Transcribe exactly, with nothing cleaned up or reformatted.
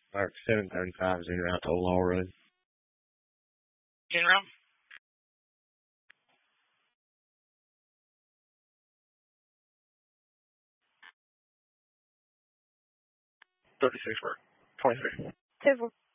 Mark seven thirty-five is en route to Law Road. En route. thirty-six, Mark. twenty-three. Two four.